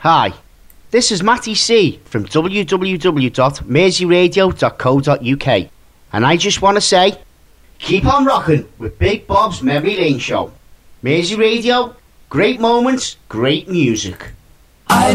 Hi, this is Matty C from www.merseyradio.co.uk, and I just want to say, keep on rocking with Big Bob's Memory Lane Show. Mersey Radio, great moments, great music. I